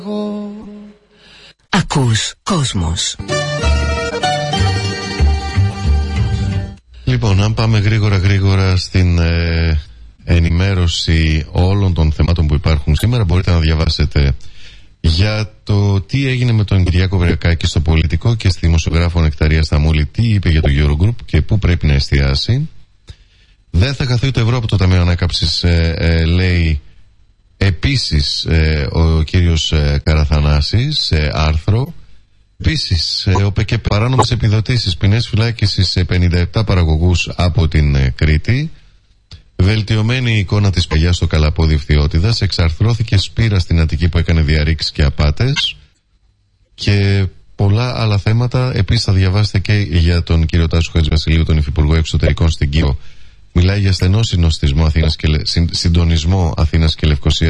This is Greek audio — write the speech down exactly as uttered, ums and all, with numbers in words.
Ακούς Κόσμος. Λοιπόν, αν πάμε γρήγορα γρήγορα στην ε, ενημέρωση όλων των θεμάτων που υπάρχουν σήμερα, μπορείτε να διαβάσετε για το τι έγινε με τον Κυριάκο Βριακάκη στο Πολιτικό και στη δημοσιογράφο Νεκταρία Σταμούλη, τι είπε για το Eurogroup και πού πρέπει να εστιάσει. Δεν θα χαθεί ούτε ευρώ από το Ταμείο Ανάκαμψης, ε, ε, λέει επίσης ε, ο κύριος ε, Καραθανάσης σε άρθρο. Επίσης, ε, ο ΠΚ παράνομες επιδοτήσεις, ποινές φυλάκισης σε πενήντα επτά παραγωγούς από την ε, Κρήτη. Βελτιωμένη εικόνα της παγιάς στο Καλαπόδι Φθιώτιδας. Εξαρθρώθηκε Σπύρα στην Αττική που έκανε διαρρήξεις και απάτες. Και πολλά άλλα θέματα. Επίσης θα διαβάσετε και για τον κύριο Τάσο Χατζηβασιλείου, τον Υφυπουργό Εξωτερικών στην Κύπρο. Μιλάει για στενό συνοστισμό Αθήνας και, συντονισμό Αθήνας και Λευκωσίας